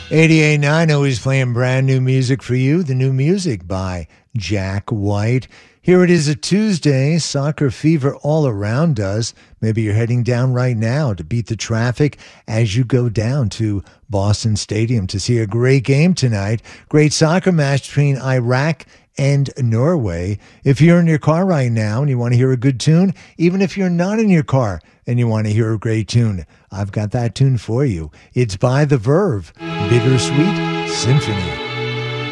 88.9 always playing brand new music for you. The new music by Jack White. Here it is a Tuesday. Soccer fever all around us. Maybe you're heading down right now to beat the traffic as you go down to Boston Stadium to see a great game tonight. Great soccer match between Iraq and Norway. If you're in your car right now and you want to hear a good tune, even if you're not in your car and you want to hear a great tune, I've got that tune for you. It's by The Verve, Bittersweet Symphony.